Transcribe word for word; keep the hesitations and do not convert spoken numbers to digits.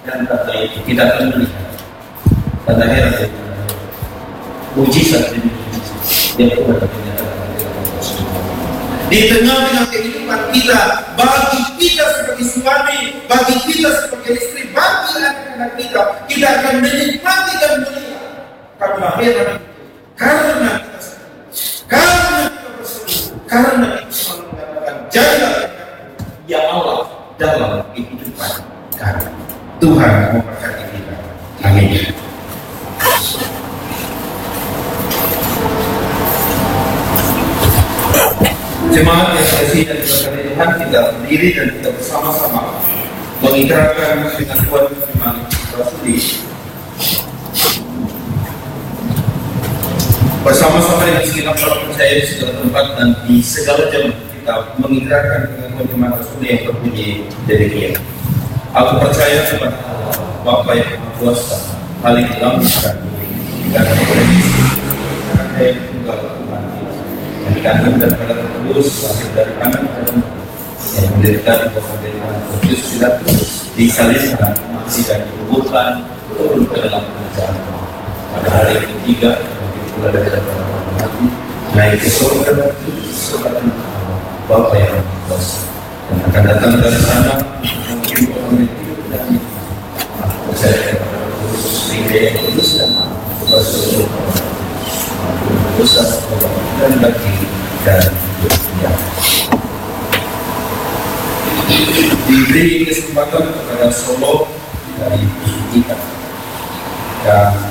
dan kata itu kita akan melihat pada akhirnya mujizat ini yang keluar dari kenyataan di tengah-tengah kehidupan kita, bagi kita sebagai suami, bagi kita sebagai istri, bagi anak-anak kita, kita akan menikmati dan melihat kelahiran itu karena kita karena kita berseru, karena kita selalu mengatakan jaga ya Allah dalam kehidupan kami. Tuhan memberkati kita. Amin. Jemaat yang kasih dan diberkati Tuhan, kita berdiri dan kita bersama-sama mengikrarkan dengan kuat firman Rasul. Bersama-sama dengan segenap orang percaya di segala tempat dan di segala jam kita mengikrarkan dengan kuat firman Rasul yang berbunyi demikian. Aku percaya kepada Allah, Bapa yang Maha Kuasa, paling dalam dan dan ada yang tunggal Tuhan yang dikandung daripada Kudus, lahir dari kanan dan yang mendirikan pemerintahan Kudus tidak terus disalibkan, mati dan dikuburkan, turun ke dalam kerajaan. Pada hari yang ketiga, pula dari daripada orang mati, naik ke surga dan surga Bapa yang Maha Kuasa, dan akan datang dari sana mungkin pemimpin dan percaya kepada Kudus, tinggi yang kudus dan berseluruh dosa dan bagi dan dunia. Diberi kesempatan kepada Solo dari kita dan